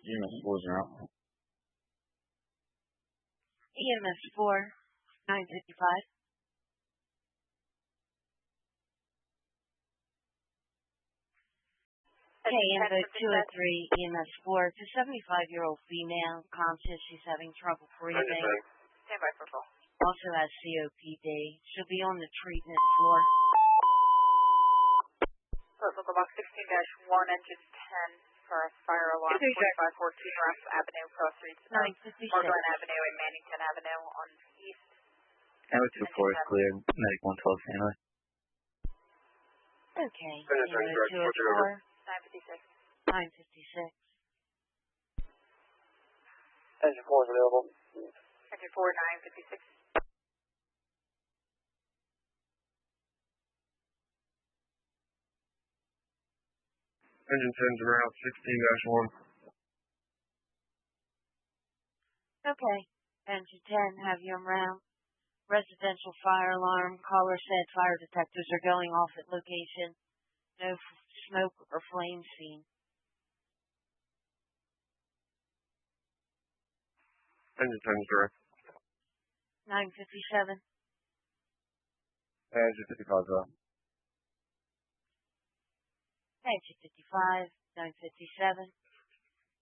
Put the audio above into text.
EMS 4's are out. EMS 4, 955. KMBO 203, EMS 4, it's a 75-year-old female, conscious, she's having trouble breathing. Stand by for full. Also has COPD. She'll be on the treatment floor. Local box 16-1, engine 10 for a fire alarm, 4514 Ross Avenue, cross streets, Morgan Avenue and Mannington Avenue on east. Tower 24 is clear. Medic 112 standby. Okay. EMS 204. 956. 956. Engine 4 is available. Engine 4, 956. Engine 10's around 16-1. Okay. Engine 10, have you around. Residential fire alarm. Caller said fire detectors are going off at location. No smoke or flame seen. Engine 10's direct. 957. Engine 55's out. Engine 55, 957.